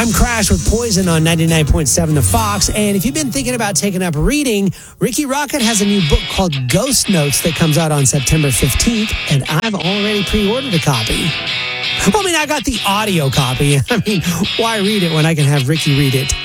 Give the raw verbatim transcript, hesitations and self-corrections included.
I'm Crash with Poison on ninety-nine point seven The Fox. And if you've been thinking about taking up reading, Ricky Rocket has a new book called Ghost Notes that comes out on September fifteenth. And I've already pre-ordered a copy. Well, I mean, I got the audio copy. I mean, why read it when I can have Ricky read it?